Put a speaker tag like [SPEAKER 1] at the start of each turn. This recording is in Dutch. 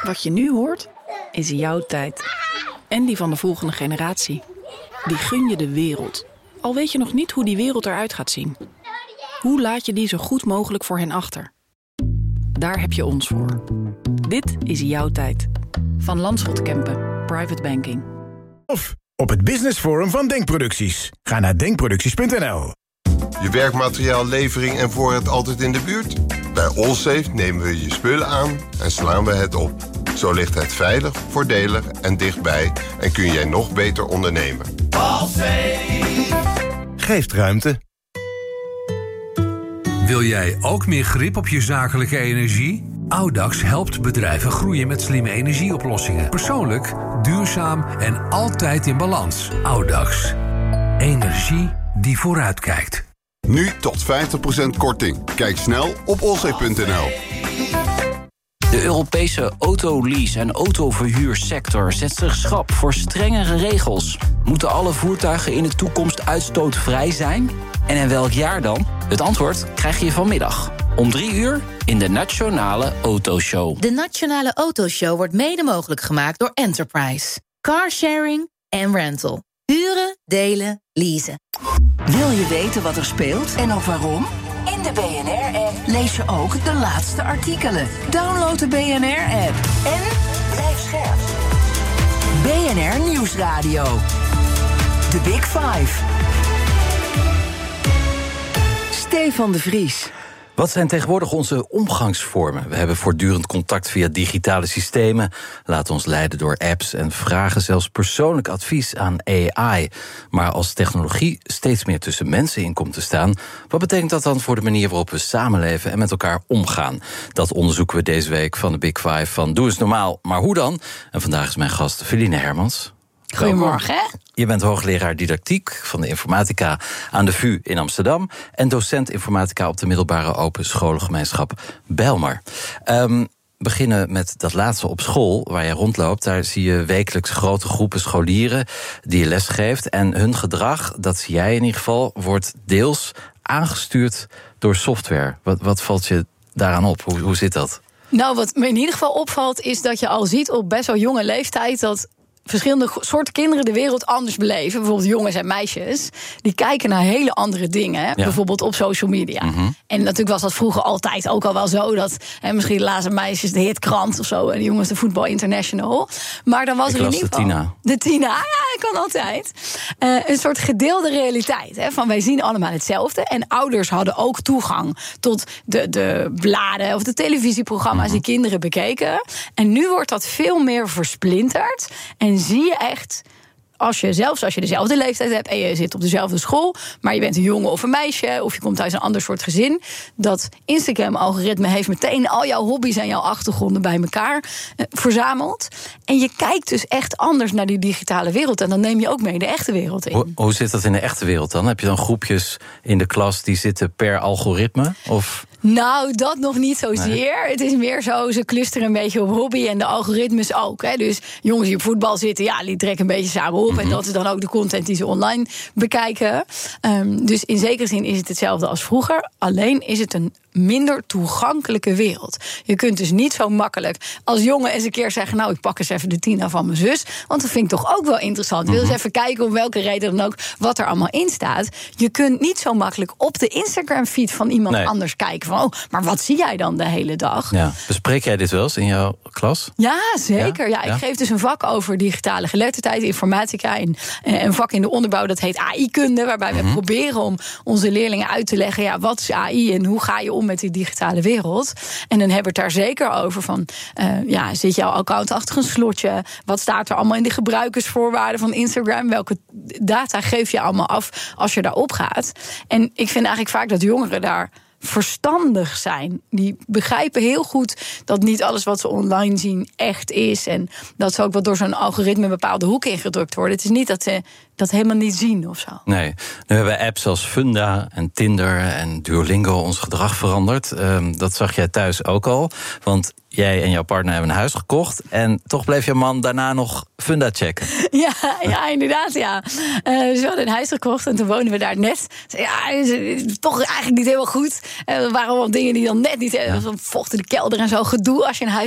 [SPEAKER 1] Wat je nu hoort, is jouw tijd. En die van de volgende generatie. Die gun je de wereld. Al weet je nog niet hoe die wereld eruit gaat zien. Hoe laat je die zo goed mogelijk voor hen achter? Daar heb je ons voor. Dit is jouw tijd. Van Landschot Kempen, Private Banking.
[SPEAKER 2] Of op het Business Forum van Denkproducties. Ga naar denkproducties.nl.
[SPEAKER 3] Je werkmateriaal, levering en voorraad altijd in de buurt? Bij Allsafe nemen we je spullen aan en slaan we het op. Zo ligt het veilig, voordelig en dichtbij en kun jij nog beter ondernemen.
[SPEAKER 2] Allsafe geeft ruimte.
[SPEAKER 4] Wil jij ook meer grip op je zakelijke energie? Audax helpt bedrijven groeien met slimme energieoplossingen. Persoonlijk, duurzaam en altijd in balans. Audax. Energie die vooruitkijkt.
[SPEAKER 5] Nu tot 50% korting. Kijk snel op allsafe.nl.
[SPEAKER 6] De Europese autolease- en autoverhuursector zet zich schrap voor strengere regels. Moeten alle voertuigen in de toekomst uitstootvrij zijn? En in welk jaar dan? Het antwoord krijg je vanmiddag. Om 3:00 in de Nationale Autoshow.
[SPEAKER 7] De Nationale Autoshow wordt mede mogelijk gemaakt door Enterprise. Carsharing en rental. Huren, delen, leasen.
[SPEAKER 8] Wil je weten wat er speelt en ook waarom? In de BNR-app lees je ook de laatste artikelen. Download de BNR-app en blijf scherp. BNR Nieuwsradio. The Big Five. Stefan de Vries.
[SPEAKER 9] Wat zijn tegenwoordig onze omgangsvormen? We hebben voortdurend contact via digitale systemen, laten ons leiden door apps en vragen zelfs persoonlijk advies aan AI. Maar als technologie steeds meer tussen mensen in komt te staan, wat betekent dat dan voor de manier waarop we samenleven en met elkaar omgaan? Dat onderzoeken we deze week van de Big Five van Doe eens Normaal, maar hoe dan? En vandaag is mijn gast Feline Hermans.
[SPEAKER 10] Goedemorgen.
[SPEAKER 9] Je bent hoogleraar didactiek van de informatica aan de VU in Amsterdam en docent informatica op de middelbare open scholengemeenschap Bijlmer. Beginnen met dat laatste op school, waar je rondloopt. Daar zie je wekelijks grote groepen scholieren die je lesgeeft. En hun gedrag, dat zie jij in ieder geval, wordt deels aangestuurd door software. Wat valt je daaraan op? Hoe zit dat?
[SPEAKER 10] Nou, wat me in ieder geval opvalt, is dat je al ziet op best wel jonge leeftijd dat verschillende soorten kinderen de wereld anders beleven. Bijvoorbeeld jongens en meisjes. Die kijken naar hele andere dingen. Ja. Bijvoorbeeld op social media. Mm-hmm. En natuurlijk was dat vroeger altijd ook al wel zo. Dat misschien lazen meisjes de hitkrant of zo. En de jongens de Voetbal International. Maar dan was er in ieder geval de Tina. Ja, kan altijd. Een soort gedeelde realiteit. Hè, van wij zien allemaal hetzelfde. En ouders hadden ook toegang tot de bladen of de televisieprogramma's die kinderen bekeken. En nu wordt dat veel meer versplinterd. En zie je echt, als je dezelfde leeftijd hebt en je zit op dezelfde school, maar je bent een jongen of een meisje, of je komt uit een ander soort gezin, dat Instagram-algoritme heeft meteen al jouw hobby's en jouw achtergronden bij elkaar verzameld. En je kijkt dus echt anders naar die digitale wereld. En dan neem je ook mee de echte wereld in.
[SPEAKER 9] Hoe zit dat in de echte wereld dan? Heb je dan groepjes in de klas die zitten per algoritme? Of?
[SPEAKER 10] Nou, dat nog niet zozeer. Nee. Het is meer zo, ze clusteren een beetje op hobby en de algoritmes ook. Hè. Dus jongens die op voetbal zitten, ja, die trekken een beetje samen op. Mm-hmm. En dat is dan ook de content die ze online bekijken. Dus in zekere zin is het hetzelfde als vroeger. Alleen is het een minder toegankelijke wereld. Je kunt dus niet zo makkelijk als jongen eens een keer zeggen, nou, ik pak eens even de Tina van mijn zus. Want dat vind ik toch ook wel interessant. Wil eens even kijken om welke reden dan ook wat er allemaal in staat. Je kunt niet zo makkelijk op de Instagram-feed van iemand anders kijken. Van, maar wat zie jij dan de hele dag?
[SPEAKER 9] Ja. Bespreek jij dit wel eens in jouw klas?
[SPEAKER 10] Ja, zeker. Ja, ik geef dus een vak over digitale geletterdheid, informatica. Een vak in de onderbouw, dat heet AI-kunde. Waarbij we proberen om onze leerlingen uit te leggen, ja, wat is AI en hoe ga je om met die digitale wereld? En dan hebben we het daar zeker over van, zit jouw account achter een slotje? Wat staat er allemaal in de gebruikersvoorwaarden van Instagram? Welke data geef je allemaal af als je daarop gaat? En ik vind eigenlijk vaak dat jongeren daar verstandig zijn. Die begrijpen heel goed dat niet alles wat ze online zien echt is. En dat ze ook wel door zo'n algoritme een bepaalde hoek ingedrukt worden. Het is niet dat ze dat helemaal niet zien of zo.
[SPEAKER 9] Nee. Nu hebben apps als Funda en Tinder en Duolingo ons gedrag veranderd. Dat zag jij thuis ook al. Want jij en jouw partner hebben een huis gekocht. En toch bleef je man daarna nog Funda checken.
[SPEAKER 10] Ja, inderdaad, ja. Dus we hadden een huis gekocht en toen woonden we daar net. Toch eigenlijk niet helemaal goed. Er waren wel dingen die dan net niet. Zo'n vocht in de kelder en zo gedoe als je een huis